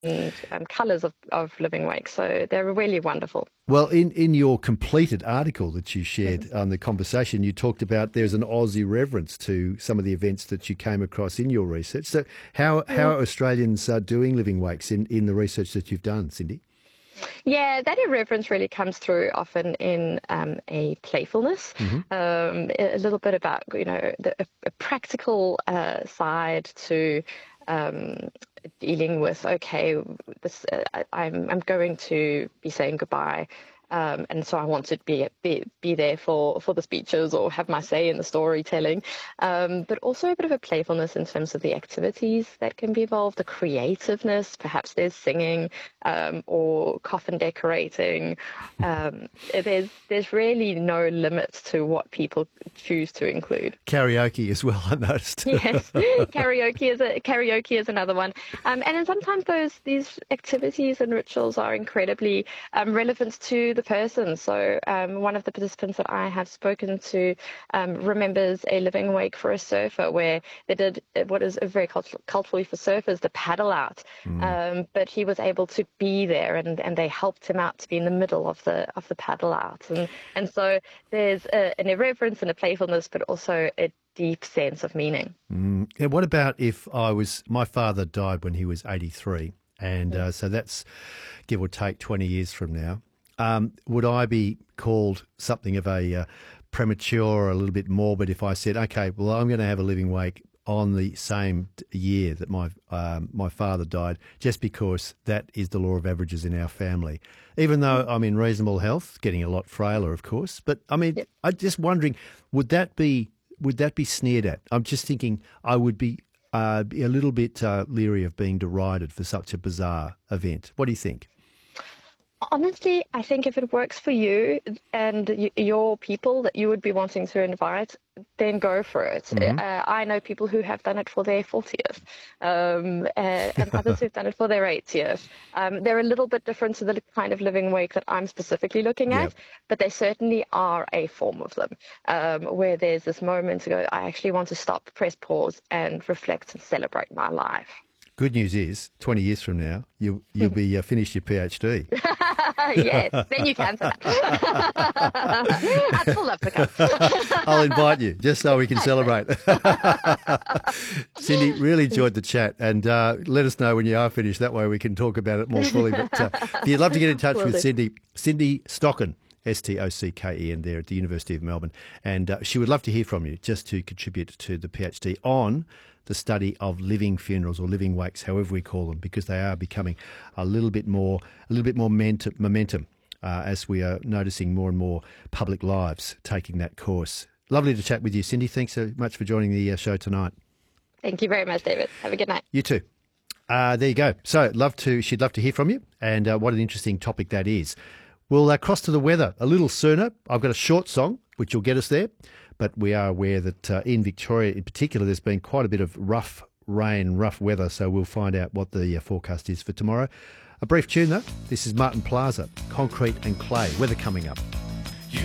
colours of living wakes. So they're really wonderful. Well, in your completed article that you shared on the conversation, you talked about there's an Aussie reverence to some of the events that you came across in your research. So how are Australians doing living wakes in the research that you've done, Cindy? Yeah, that irreverence really comes through often in a playfulness, Hmm. a little bit about, a practical side to um, dealing with, okay, I'm going to be saying goodbye. And so I want to be there for the speeches or have my say in the storytelling, but also a bit of a playfulness in terms of the activities that can be involved, the creativeness. Perhaps there's singing, or coffin decorating. There's really no limit to what people choose to include. Karaoke as well, I noticed. Yes, karaoke is another one, and then sometimes these activities and rituals are incredibly relevant to the person. So one of the participants that I have spoken to remembers a living wake for a surfer where they did what is very culturally for surfers, the paddle out. But he was able to be there, and they helped him out to be in the middle of the paddle out, and so there's an irreverence and a playfulness, but also a deep sense of meaning. And what about if my father died when he was 83, and so that's give or take 20 years from now. Would I be called something of a premature or a little bit morbid if I said, okay, well, I'm going to have a living wake on the same year that my father died, just because that is the law of averages in our family? Even though I'm in reasonable health, getting a lot frailer, of course. But I mean, Yep. I'm just wondering, would that be sneered at? I'm just thinking I would be a little bit leery of being derided for such a bizarre event. What do you think? Honestly, I think if it works for you and your people that you would be wanting to invite, then go for it. I know people who have done it for their 40th, and others who've done it for their 80th. They're a little bit different to the kind of living wake that I'm specifically looking Yeah. at, but they certainly are a form of them, where there's this moment to go, I actually want to stop, press pause, and reflect and celebrate my life. Good news is, 20 years from now, you'll be finished your PhD. Yes, then you can say that. I'd still love to come. I'll invite you just so we can celebrate. Cindy, really enjoyed the chat, and let us know when you are finished. That way we can talk about it more fully. But if you'd love to get in touch Will with do. Cindy Stocken, Stocken there at the University of Melbourne, and she would love to hear from you just to contribute to the PhD on the study of living funerals or living wakes, however we call them, because they are becoming a little bit more momentum as we are noticing more and more public lives taking that course. Lovely to chat with you, Cindy. Thanks so much for joining the show tonight. Thank you very much, David. Have a good night. You too. There you go. So she'd love to hear from you, and what an interesting topic that is. We'll cross to the weather a little sooner. I've got a short song which will get us there, but we are aware that in Victoria in particular there's been quite a bit of rough rain, rough weather, so we'll find out what the forecast is for tomorrow. A brief tune though. This is Martin Plaza, Concrete and Clay. Weather coming up.